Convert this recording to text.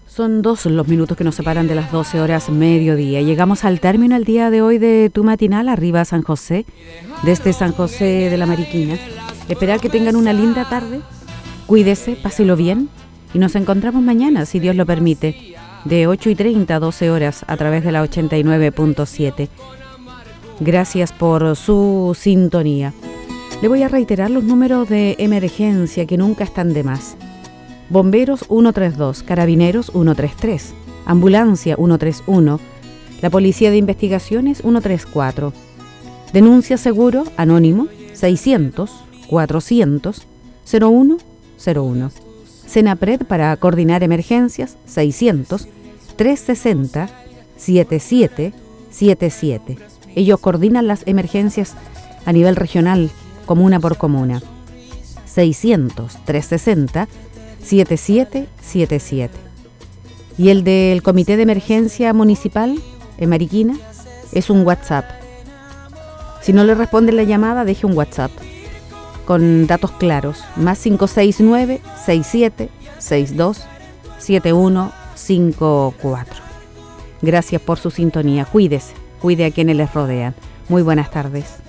Son 2 los minutos que nos separan de las 12 horas mediodía. Llegamos al término el día de hoy de Tu Matinal, arriba San José, desde San José de la Mariquina. Esperar que tengan una linda tarde, cuídese, páselo bien y nos encontramos mañana, si Dios lo permite, de 8:30 a 12 horas a través de la 89.7. Gracias por su sintonía. Le voy a reiterar los números de emergencia que nunca están de más. Bomberos 132, Carabineros 133, Ambulancia 131, la Policía de Investigaciones 134, Denuncia Seguro Anónimo 600-400-0101, Senapred para coordinar emergencias 600-360-7777. Ellos coordinan las emergencias a nivel regional, comuna por comuna. 600-360-7777. Y el del Comité de Emergencia Municipal en Mariquina es un WhatsApp. Si no le responde la llamada, deje un WhatsApp con datos claros. Más 569-6762-7154. Gracias por su sintonía. Cuídese, cuide a quienes les rodean. Muy buenas tardes.